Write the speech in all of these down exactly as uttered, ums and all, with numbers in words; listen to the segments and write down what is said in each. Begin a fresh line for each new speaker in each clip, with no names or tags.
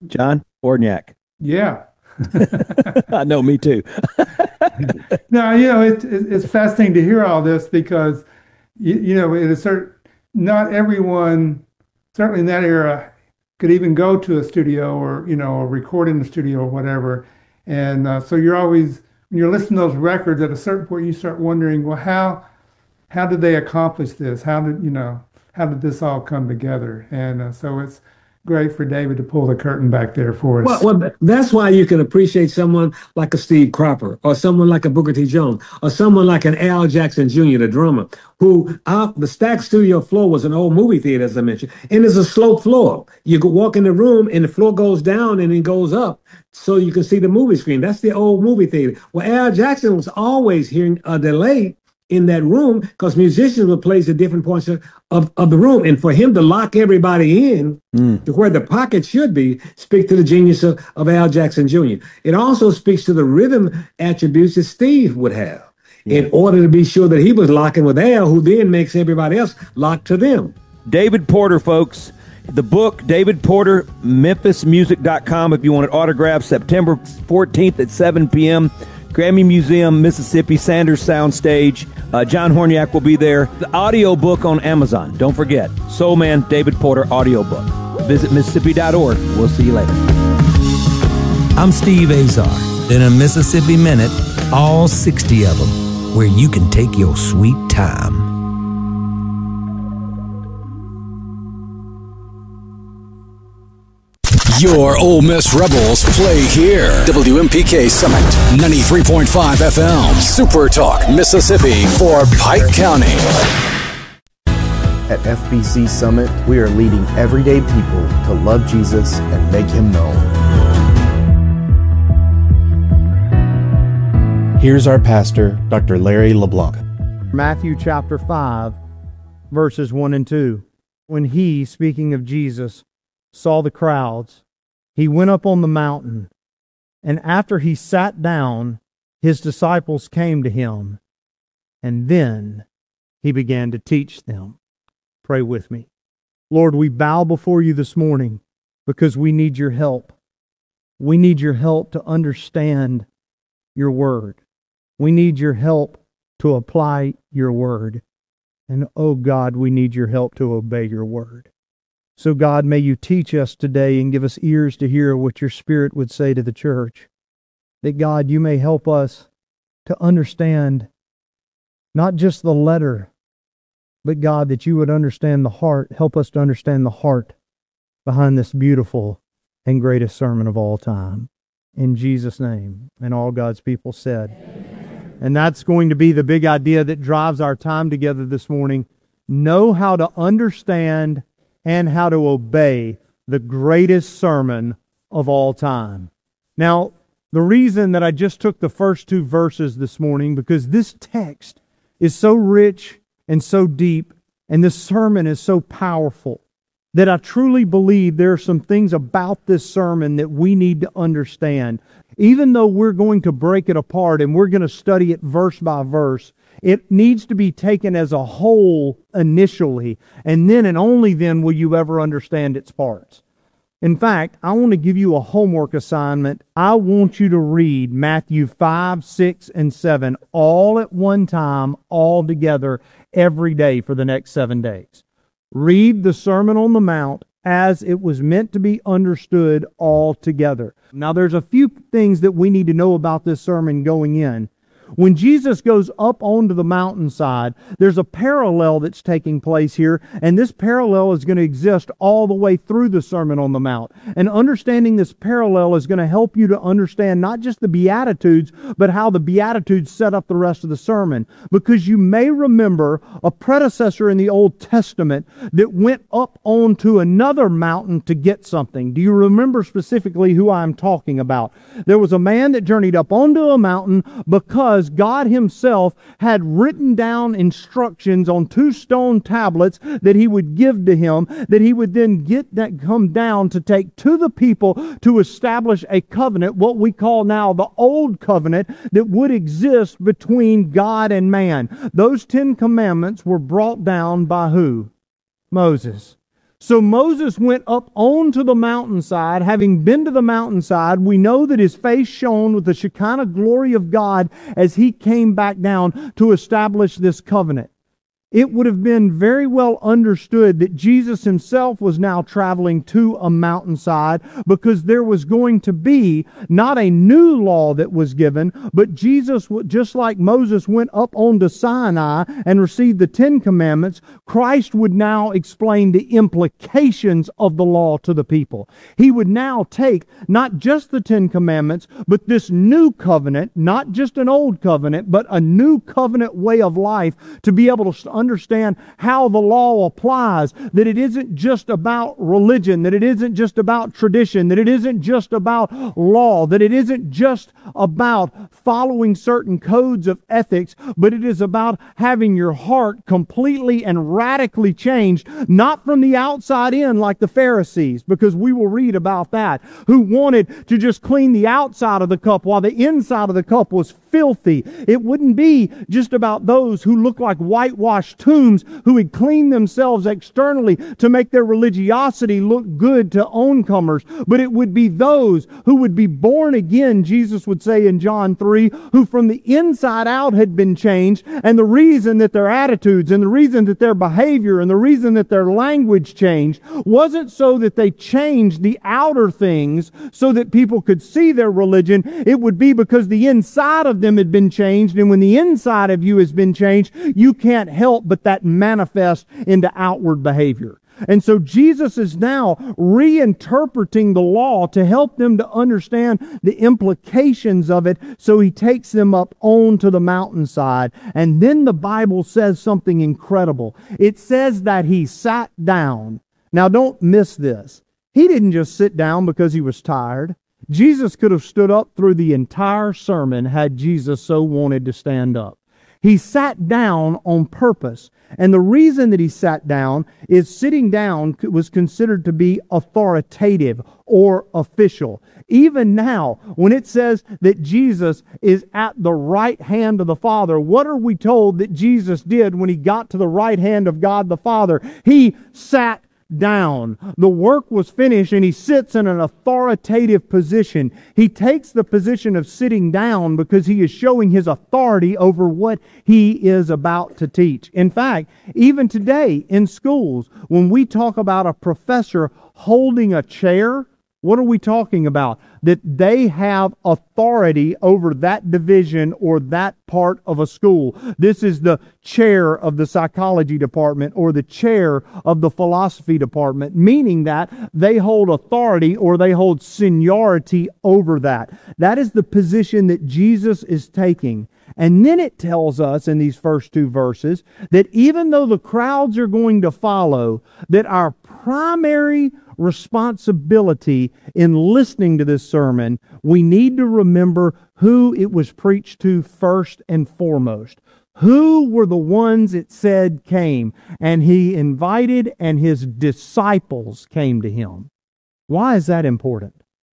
John Orniak.
Yeah.
I know, me too.
No, you know, it, it, it's fascinating to hear all this because, you, you know, it is certain, not everyone, certainly in that era, could even go to a studio or, you know, or record in the studio or whatever. And uh, so you're always, when you're listening to those records, at a certain point, you start wondering, well, how, how did they accomplish this? How did, you know, how did this all come together? And uh, so it's great for David to pull the curtain back there for
Well,
us.
well, that's why you can appreciate someone like a Steve Cropper or someone like a Booker T. Jones or someone like an Al Jackson Junior, the drummer, who uh, the Stack Studio floor was an old movie theater, as I mentioned, and it's a slope floor. You go walk in the room and the floor goes down and it goes up so you can see the movie screen. That's the old movie theater. Well, Al Jackson was always hearing a delay in that room because musicians would play at different points of, of, of the room. And for him to lock everybody in mm. to where the pocket should be, speak to the genius of, of Al Jackson Junior It also speaks to the rhythm attributes that Steve would have yeah. in order to be sure that he was locking with Al, who then makes everybody else lock to them.
David Porter, folks. The book, David Porter, Memphis Music dot com, if you want it autographed, September fourteenth at seven p.m., Grammy Museum, Mississippi, Sanders Soundstage. Uh, John Horniak will be there. The audio book on Amazon. Don't forget. Soul Man, David Porter, audio book. Visit Mississippi dot org. We'll see you later.
I'm Steve Azar. In a Mississippi Minute, all sixty of them, where you can take your sweet time.
Your Ole Miss Rebels play here. W M P K Summit, ninety-three point five F M. Super Talk, Mississippi for Pike County.
At F B C Summit, we are leading everyday people to love Jesus and make him known. Here's our pastor, Doctor Larry LeBlanc.
Matthew chapter five, verses one and two. When he, speaking of Jesus, saw the crowds, he went up on the mountain, and after he sat down, his disciples came to him, and then he began to teach them. Pray with me. Lord, we bow before you this morning because we need your help. We need your help to understand your word. We need your help to apply your word. And oh God, we need your help to obey your word. So God, may you teach us today and give us ears to hear what your Spirit would say to the church. That God, you may help us to understand not just the letter, but God, that you would understand the heart. Help us to understand the heart behind this beautiful and greatest sermon of all time. In Jesus' name. And all God's people said. Amen. And that's going to be the big idea that drives our time together this morning. Know how to understand and how to obey the greatest sermon of all time. Now, the reason that I just took the first two verses this morning, because this text is so rich and so deep, and this sermon is so powerful, that I truly believe there are some things about this sermon that we need to understand. Even though we're going to break it apart and we're going to study it verse by verse, it needs to be taken as a whole initially, and then and only then will you ever understand its parts. In fact, I want to give you a homework assignment. I want you to read Matthew five, six, and seven all at one time, all together, every day for the next seven days. Read the Sermon on the Mount as it was meant to be understood all together. Now, there's a few things that we need to know about this sermon going in. When Jesus goes up onto the mountainside, there's a parallel that's taking place here, and this parallel is going to exist all the way through the Sermon on the Mount. And understanding this parallel is going to help you to understand not just the Beatitudes, but how the Beatitudes set up the rest of the sermon. Because you may remember a predecessor in the Old Testament that went up onto another mountain to get something. Do you remember specifically who I'm talking about? There was a man that journeyed up onto a mountain because God himself had written down instructions on two stone tablets that he would give to him, that he would then get that come down to take to the people to establish a covenant, what we call now the Old Covenant, that would exist between God and man. Those Ten Commandments were brought down by who? Moses. So Moses went up onto the mountainside. Having been to the mountainside, we know that his face shone with the Shekinah glory of God as he came back down to establish this covenant. It would have been very well understood that Jesus himself was now traveling to a mountainside, because there was going to be not a new law that was given, but Jesus, just like Moses went up onto Sinai and received the Ten Commandments, Christ would now explain the implications of the law to the people. He would now take not just the Ten Commandments, but this new covenant, not just an old covenant, but a new covenant way of life, to be able to understand how the law applies, that it isn't just about religion, that it isn't just about tradition, that it isn't just about law, that it isn't just about following certain codes of ethics, but it is about having your heart completely and radically changed, not from the outside in like the Pharisees, because we will read about that, who wanted to just clean the outside of the cup while the inside of the cup was filthy. It wouldn't be just about those who look like whitewashed tombs, who had cleaned themselves externally to make their religiosity look good to oncomers, but it would be those who would be born again, Jesus would say in John three, who from the inside out had been changed, and the reason that their attitudes and the reason that their behavior and the reason that their language changed wasn't so that they changed the outer things so that people could see their religion. It would be because the inside of them had been changed, and when the inside of you has been changed, you can't help but that manifest into outward behavior. And so Jesus is now reinterpreting the law to help them to understand the implications of it, so he takes them up onto the mountainside. And then the Bible says something incredible. It says that he sat down. Now don't miss this. He didn't just sit down because he was tired. Jesus could have stood up through the entire sermon had Jesus so wanted to stand up. He sat down on purpose. And the reason that he sat down is sitting down was considered to be authoritative or official. Even now, when it says that Jesus is at the right hand of the Father, what are we told that Jesus did when he got to the right hand of God the Father? He sat down. The work was finished, and he sits in an authoritative position. He takes the position of sitting down because he is showing his authority over what he is about to teach. In fact, even today in schools, when we talk about a professor holding a chair, what are we talking about? That they have authority over that division or that part of a school. This is the chair of the psychology department or the chair of the philosophy department, meaning that they hold authority or they hold seniority over that. That is the position that Jesus is taking. And then it tells us in these first two verses that even though the crowds are going to follow, that our primary responsibility in listening to this sermon, we need to remember who it was preached to first and foremost. Who were the ones it said came? And he invited, and his disciples came to him. Why is that important?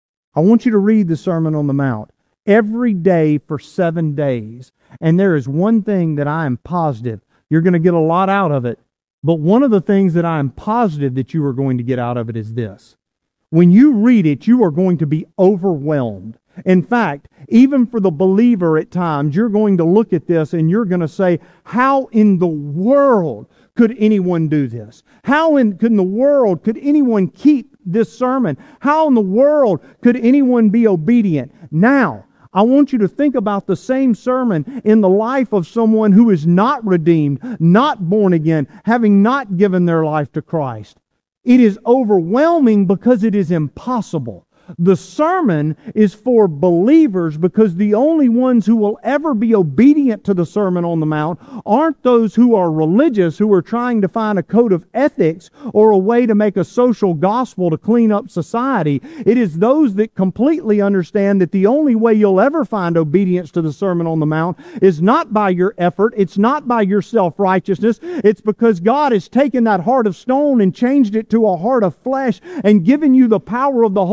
I want you to read the Sermon on the Mount every day for seven days. And there is one thing that I am positive. You're going to get a lot out of it. But one of the things that I am positive that you are going to get out of it is this. When you read it, you are going to be overwhelmed. In fact, even for the believer at times, you're going to look at this and you're going to say, how in the world could anyone do this? How in, in the world could anyone keep this sermon? How in the world could anyone be obedient? Now, I want you to think about the same sermon in the life of someone who is not redeemed, not born again, having not given their life to Christ. It is overwhelming because it is impossible. The sermon is for believers because the only ones who will ever be obedient to the Sermon on the Mount aren't those who are religious, who are trying to find a code of ethics or a way to make a social gospel to clean up society. It is those that completely understand that the only way you'll ever find obedience to the Sermon on the Mount is not by your effort, it's not by your self-righteousness, it's because God has taken that heart of stone and changed it to a heart of flesh and given you the power of the Holy Spirit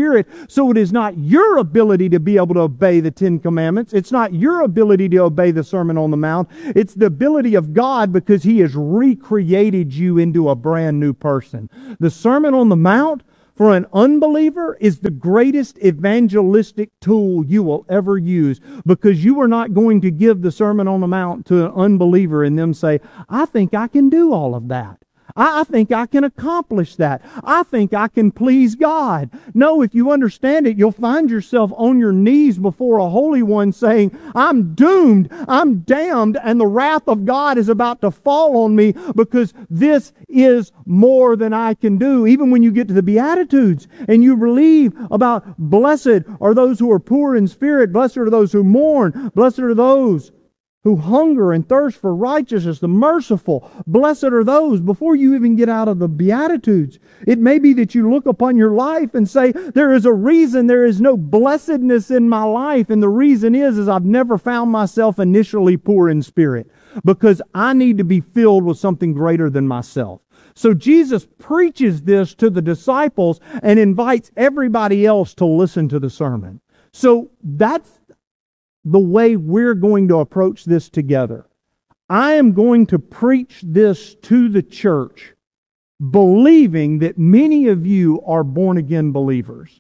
Spirit. So it is not your ability to be able to obey the Ten Commandments. It's not your ability to obey the Sermon on the Mount. It's the ability of God, because He has recreated you into a brand new person. The Sermon on the Mount for an unbeliever is the greatest evangelistic tool you will ever use, because you are not going to give the Sermon on the Mount to an unbeliever and them say, I think I can do all of that. I think I can accomplish that. I think I can please God. No, if you understand it, you'll find yourself on your knees before a holy one saying, I'm doomed, I'm damned, and the wrath of God is about to fall on me because this is more than I can do. Even when you get to the Beatitudes and you believe about blessed are those who are poor in spirit, blessed are those who mourn, blessed are those who hunger and thirst for righteousness, the merciful. Blessed are those. Before you even get out of the Beatitudes, it may be that you look upon your life and say, there is a reason there is no blessedness in my life. And the reason is, is I've never found myself initially poor in spirit, because I need to be filled with something greater than myself. So Jesus preaches this to the disciples and invites everybody else to listen to the sermon. So that's the way we're going to approach this together. I am going to preach this to the church, believing that many of you are born-again believers.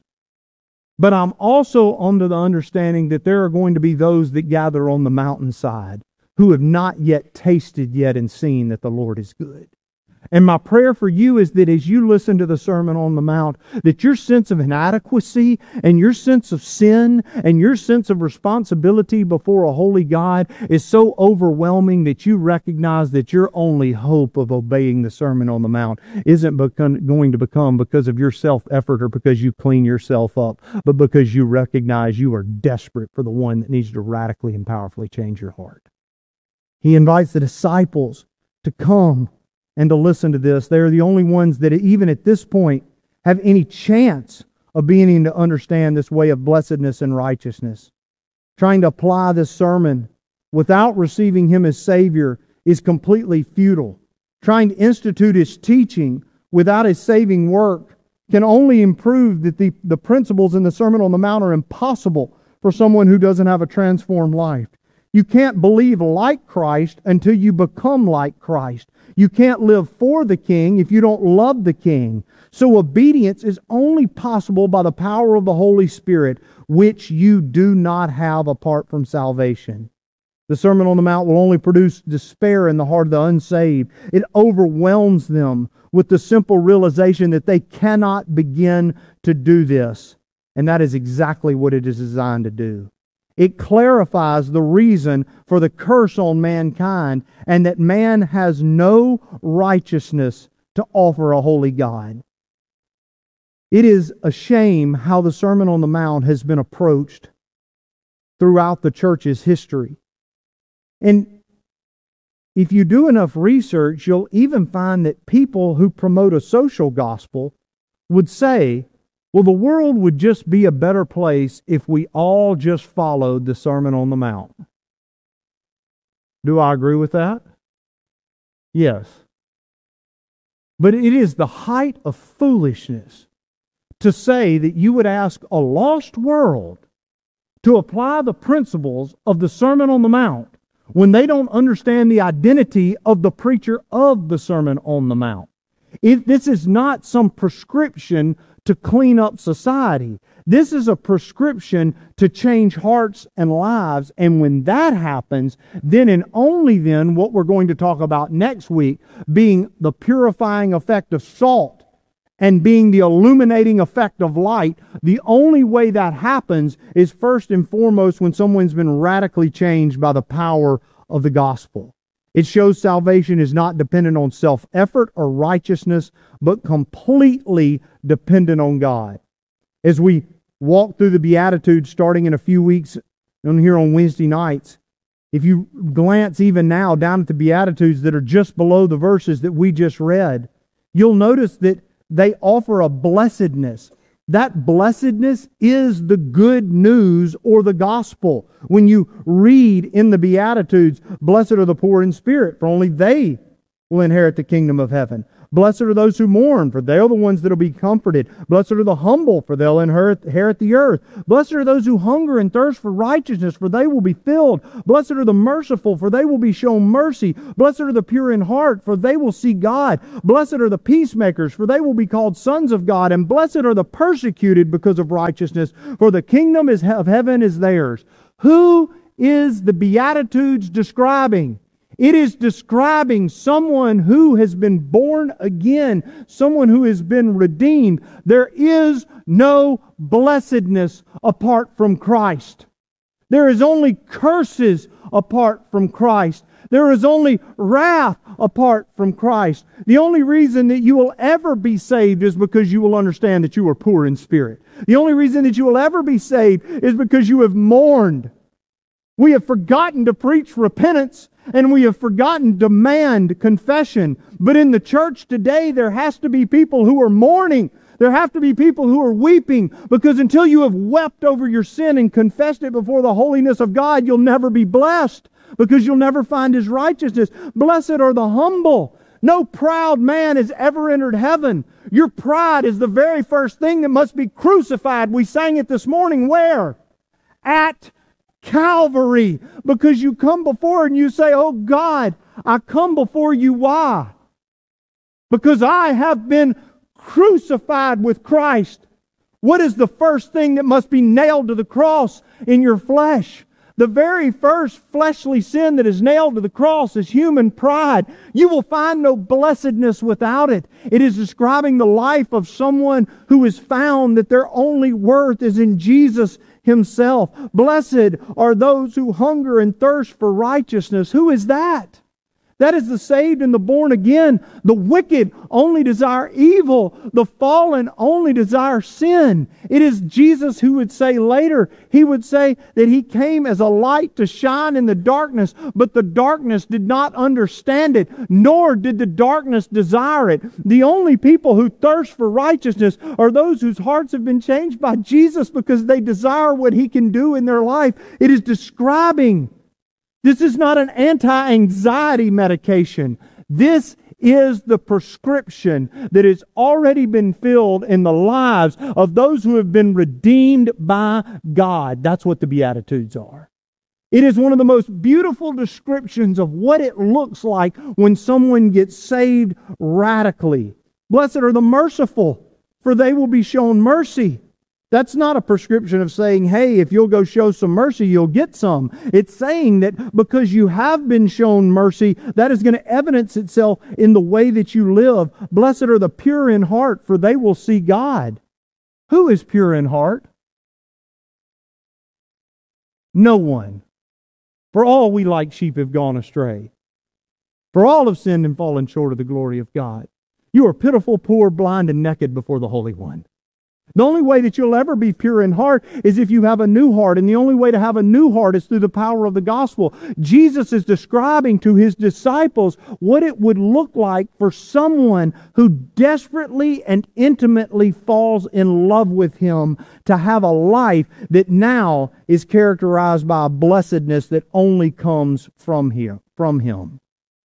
But I'm also under the understanding that there are going to be those that gather on the mountainside who have not yet tasted yet and seen that the Lord is good. And my prayer for you is that as you listen to the Sermon on the Mount, that your sense of inadequacy and your sense of sin and your sense of responsibility before a holy God is so overwhelming that you recognize that your only hope of obeying the Sermon on the Mount isn't become, going to become because of your self-effort or because you clean yourself up, but because you recognize you are desperate for the one that needs to radically and powerfully change your heart. He invites the disciples to come and to listen to this. They're the only ones that even at this point have any chance of beginning to understand this way of blessedness and righteousness. Trying to apply this sermon without receiving Him as Savior is completely futile. Trying to institute His teaching without His saving work can only improve that the, the principles in the Sermon on the Mount are impossible for someone who doesn't have a transformed life. You can't believe like Christ until you become like Christ. You can't live for the King if you don't love the King. So obedience is only possible by the power of the Holy Spirit, which you do not have apart from salvation. The Sermon on the Mount will only produce despair in the heart of the unsaved. It overwhelms them with the simple realization that they cannot begin to do this. And that is exactly what it is designed to do. It clarifies the reason for the curse on mankind, and that man has no righteousness to offer a holy God. It is a shame how the Sermon on the Mount has been approached throughout the church's history. And if you do enough research, you'll even find that people who promote a social gospel would say, well, the world would just be a better place if we all just followed the Sermon on the Mount. Do I agree with that? Yes. But it is the height of foolishness to say that you would ask a lost world to apply the principles of the Sermon on the Mount when they don't understand the identity of the preacher of the Sermon on the Mount. If this is not some prescription to clean up society. This is a prescription to change hearts and lives. And when that happens, then and only then what we're going to talk about next week, being the purifying effect of salt and being the illuminating effect of light, the only way that happens is first and foremost when someone's been radically changed by the power of the gospel. It shows salvation is not dependent on self-effort or righteousness, but completely dependent on God. As we walk through the Beatitudes starting in a few weeks on here on Wednesday nights, if you glance even now down at the Beatitudes that are just below the verses that we just read, you'll notice that they offer a blessedness. That blessedness is the good news or the gospel. When you read in the Beatitudes, blessed are the poor in spirit, for only they will inherit the kingdom of heaven. Blessed are those who mourn, for they are the ones that will be comforted. Blessed are the humble, for they'll inherit, inherit the earth. Blessed are those who hunger and thirst for righteousness, for they will be filled. Blessed are the merciful, for they will be shown mercy. Blessed are the pure in heart, for they will see God. Blessed are the peacemakers, for they will be called sons of God. And blessed are the persecuted because of righteousness, for the kingdom is of heaven is theirs. Who is the Beatitudes describing? It is describing someone who has been born again, someone who has been redeemed. There is no blessedness apart from Christ. There is only curses apart from Christ. There is only wrath apart from Christ. The only reason that you will ever be saved is because you will understand that you are poor in spirit. The only reason that you will ever be saved is because you have mourned. We have forgotten to preach repentance, and we have forgotten to demand confession. But in the church today, there has to be people who are mourning. There have to be people who are weeping, because until you have wept over your sin and confessed it before the holiness of God, you'll never be blessed, because you'll never find His righteousness. Blessed are the humble. No proud man has ever entered heaven. Your pride is the very first thing that must be crucified. We sang it this morning. Where? At Calvary. Because you come before and you say, oh God, I come before you. Why? Because I have been crucified with Christ. What is the first thing that must be nailed to the cross in your flesh? The very first fleshly sin that is nailed to the cross is human pride. You will find no blessedness without it. It is describing the life of someone who has found that their only worth is in Jesus Himself. Blessed are those who hunger and thirst for righteousness. Who is that? That is the saved and the born again. The wicked only desire evil. The fallen only desire sin. It is Jesus who would say later, He would say that He came as a light to shine in the darkness, but the darkness did not understand it, nor did the darkness desire it. The only people who thirst for righteousness are those whose hearts have been changed by Jesus because they desire what He can do in their life. It is describing. This is not an anti-anxiety medication. This is the prescription that has already been filled in the lives of those who have been redeemed by God. That's what the Beatitudes are. It is one of the most beautiful descriptions of what it looks like when someone gets saved radically. Blessed are the merciful, for they will be shown mercy. That's not a prescription of saying, hey, if you'll go show some mercy, you'll get some. It's saying that because you have been shown mercy, that is going to evidence itself in the way that you live. Blessed are the pure in heart, for they will see God. Who is pure in heart? No one. For all we like sheep have gone astray. For all have sinned and fallen short of the glory of God. You are pitiful, poor, blind, and naked before the Holy One. The only way that you'll ever be pure in heart is if you have a new heart. And the only way to have a new heart is through the power of the gospel. Jesus is describing to His disciples what it would look like for someone who desperately and intimately falls in love with Him to have a life that now is characterized by a blessedness that only comes from Him. From Him.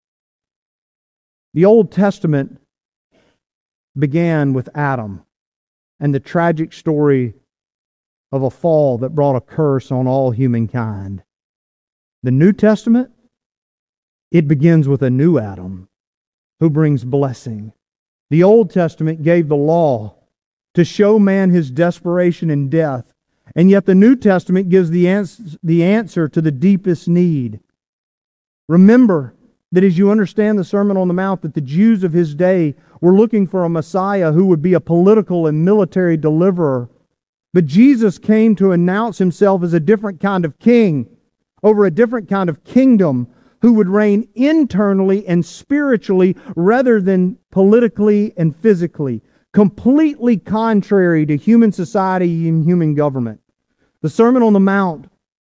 The Old Testament began with Adam and the tragic story of a fall that brought a curse on all humankind. The New Testament, it begins with a new Adam who brings blessing. The Old Testament gave the law to show man his desperation in death, and yet the New Testament gives the ans- the answer to the deepest need. Remember that as you understand the Sermon on the Mount, that the Jews of his day were looking for a Messiah who would be a political and military deliverer. But Jesus came to announce Himself as a different kind of king, over a different kind of kingdom, who would reign internally and spiritually rather than politically and physically, completely contrary to human society and human government. The Sermon on the Mount,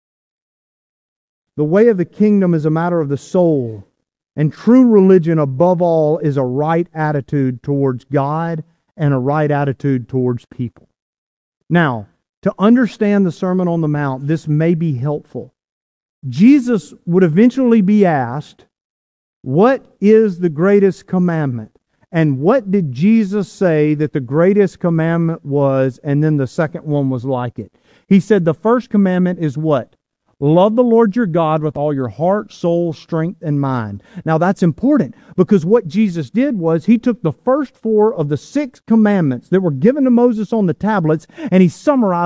the way of the kingdom is a matter of the soul. And true religion, above all, is a right attitude towards God and a right attitude towards people. Now, to understand the Sermon on the Mount, this may be helpful. Jesus would eventually be asked, what is the greatest commandment? And what did Jesus say that the greatest commandment was, and then the second one was like it? He said the first commandment is what? Love the Lord your God with all your heart, soul, strength, and mind. Now that's important because what Jesus did was he took the first four of the six commandments that were given to Moses on the tablets and he summarized